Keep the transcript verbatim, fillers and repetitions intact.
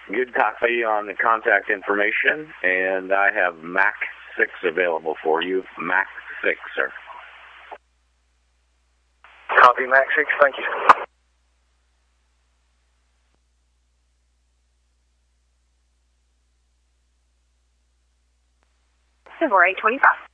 Good copy on the contact information, and I have Mac six available for you. Mac six, sir. Copy, Mac six. Thank you. February twenty-five.